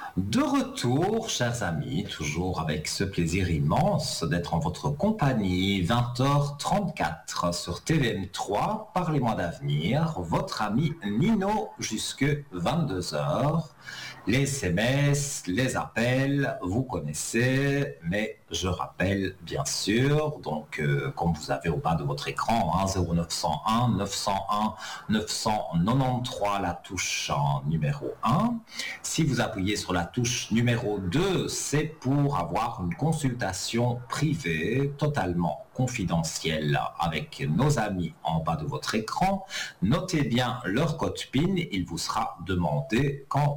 De retour, chers amis, toujours avec ce plaisir immense d'être en votre compagnie, 20h34 sur TVM3, Parlez-moi d'avenir, votre ami Nino jusque 22h. Les SMS, les appels, vous connaissez, mais je rappelle bien sûr, donc comme vous avez au bas de votre écran, 0901 901 993, la touche en numéro 1. Si vous appuyez sur la touche numéro 2, c'est pour avoir une consultation privée totalement confidentielle avec nos amis en bas de votre écran. Notez bien leur code PIN, il vous sera demandé quand